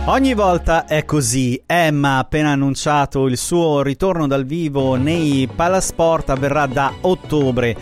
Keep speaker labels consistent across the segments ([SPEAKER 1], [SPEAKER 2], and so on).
[SPEAKER 1] Ogni volta è così. Emma ha appena annunciato il suo ritorno dal vivo nei Palasport, avverrà da ottobre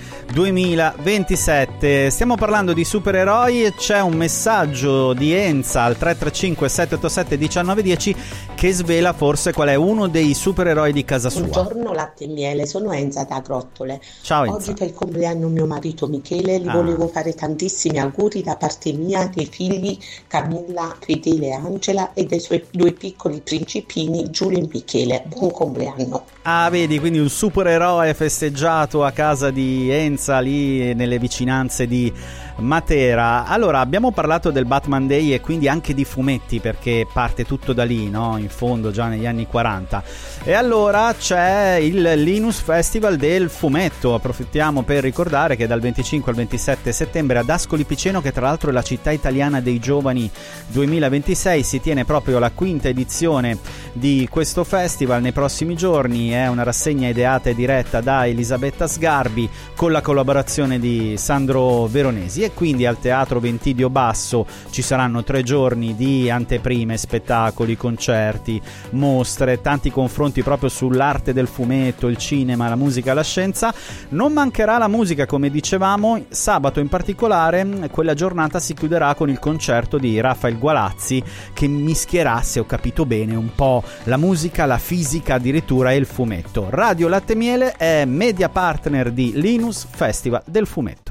[SPEAKER 1] 2027. Stiamo parlando di supereroi e c'è un messaggio di Enza al 335 787 1910 che svela forse qual è uno dei supereroi di casa sua.
[SPEAKER 2] Buongiorno latte e miele, sono Enza da Grottole.
[SPEAKER 1] Ciao Enza.
[SPEAKER 2] Oggi per il compleanno mio marito Michele gli volevo fare tantissimi auguri da parte mia, dei figli Camilla, Fedele e Angela e dei suoi due piccoli principini Giulio e Michele. Buon compleanno.
[SPEAKER 1] Ah, vedi, quindi un supereroe festeggiato a casa di Enza lì nelle vicinanze di Matera. Allora, abbiamo parlato del Batman Day e quindi anche di fumetti, perché parte tutto da lì, no? In fondo, già negli anni 40. E allora c'è il Linus Festival del fumetto. Approfittiamo per ricordare che dal 25 al 27 settembre ad Ascoli Piceno, che tra l'altro è la città italiana dei giovani 2026, si tiene proprio la quinta edizione di questo festival. Nei prossimi giorni è una rassegna ideata e diretta da Elisabetta Sgarbi con la collaborazione di Sandro Veronesi, e quindi al Teatro Ventidio Basso ci saranno 3 giorni di anteprime, spettacoli, concerti, mostre, tanti confronti proprio sull'arte del fumetto, il cinema, la musica, la scienza. Non mancherà la musica, come dicevamo. Sabato in particolare quella giornata si chiuderà con il concerto di Rafael Gualazzi, che mischierà, se ho capito bene, un po' la musica, la fisica addirittura e il fumetto. Radio Latte e Miele è media partner di Linus Festival del fumetto.